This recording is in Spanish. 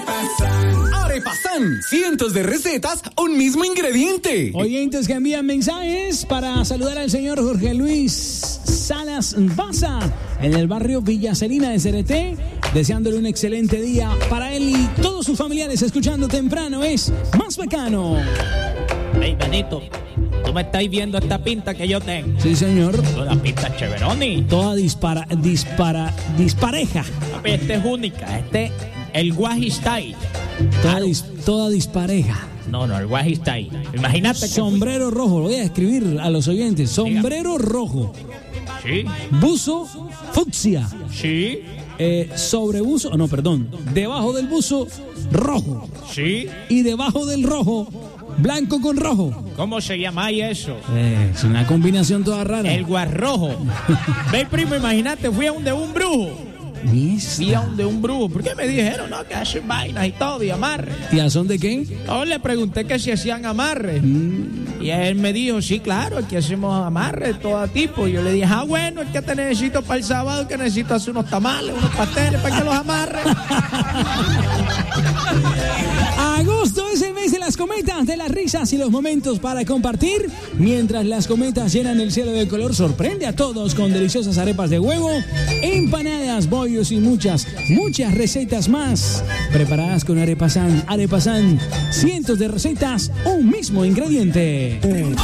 Arepazán, cientos de recetas, un mismo ingrediente. Oyentes que envían mensajes para saludar al señor Jorge Luis Salas Baza en el barrio Villa Celina de Cereté, deseándole un excelente día para él y todos sus familiares. Escuchando temprano es Más Bacano. Hey, Benito, ¿tú me estáis viendo esta pinta que yo tengo? Sí, señor. Una pinta chéveroni. Toda dispareja. Papi, esta es única. El Guaji Style. Toda dispareja. No, el Guaji Style. Imagínate que sombrero rojo, lo voy a escribir a los oyentes. Sombrero rojo. Sí. Buzo fucsia. Sí. Sobrebuzo, no, perdón. Debajo del buzo, rojo. Sí. Y debajo del rojo, blanco con rojo. ¿Cómo se llama eso? Es una combinación toda rara. El guarrojo. Ve, primo, imagínate, fui a de un brujo. Fui a de un brujo. ¿Por qué me dijeron, no, que hacen vainas y todo, y amarres? ¿Y a son de qué? No, le pregunté que si hacían amarres. Y él me dijo, sí, claro, aquí hacemos amarres de todo tipo. Y yo le dije, bueno, es que te necesito para el sábado, que necesito hacer unos tamales, unos pasteles para que los amarres. Agosto es el mes de las cometas, de las risas y los momentos para compartir. Mientras las cometas llenan el cielo de color, sorprende a todos con deliciosas arepas de huevo, empanadas, bollos y muchas recetas más preparadas con Arepazán. Arepazán, cientos de recetas, un mismo ingrediente.